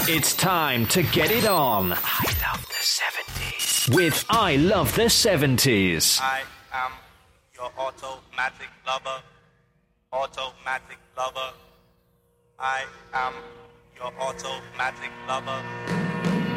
It's time to get it on. I love the 70s. With I Love the 70s. I am your automatic lover. Automatic lover. I am your automatic lover.